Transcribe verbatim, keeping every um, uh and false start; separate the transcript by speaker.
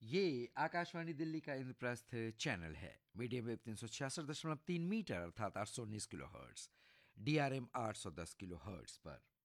Speaker 1: ये आकाशवाणी दिल्ली का इंद्रप्रस्थ चैनल है। मीडियम वेव तीन सौ छियासठ दशमलव तीन मीटर अर्थात आठ सौ उन्नीस kilo hertz, D R M आठ सौ दस किलो हर्ट्स पर।